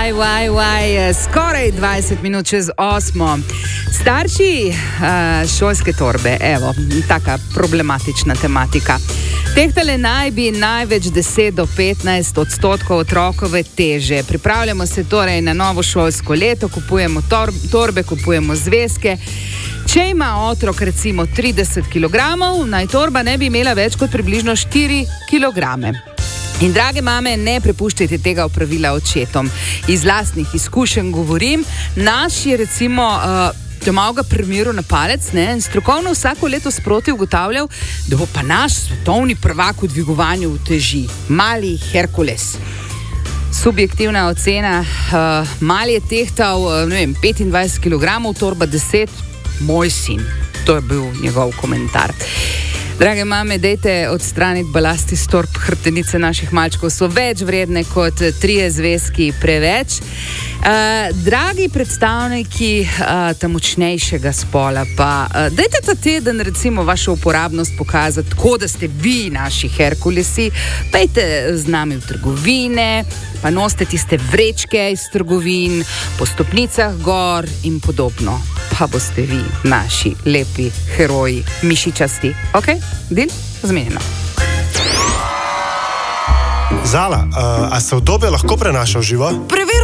Skoraj 20 minut čez 8. Starši šolske torbe, evo, taka problematična tematika. Tehtale naj bi največ 10 do 15% otrokove teže. Pripravljamo se torej na novo šolsko leto, kupujemo torbe, kupujemo zvezke. Če ima otrok recimo 30 kg, naj torba ne bi imela več kot približno 4 kg. In drage mame, ne prepuščajte tega opravila očetom. Iz lastnih izkušenj govorim, naš je recimo doma ga primeril na palec, ne, in strokovno vsako leto sproti ugotavljal, da bo pa naš svetovni prvak v dvigovanju uteži, mali Herkules. Subjektivna ocena, mali je tehtal, 25 kg, torba 10, moj sin. To je bil njegov komentar. Drage mame, dejte odstraniti balast iz torb, hrbtenice naših malčkov so več vredne kot 3 zvezki preveč. Dragi predstavniki ta močnejšega spola, pa dajte ta teden recimo vašo uporabnost pokazati, tako da ste vi naši Herkulesi, pejte z nami v trgovine, pa nosite tiste vrečke iz trgovin, po stopnicah gor in podobno. Pa boste vi naši lepi heroji, mišičasti. Ok? Deal? Zmenjeno. Zala, a se udobje lahko prenaša v živo?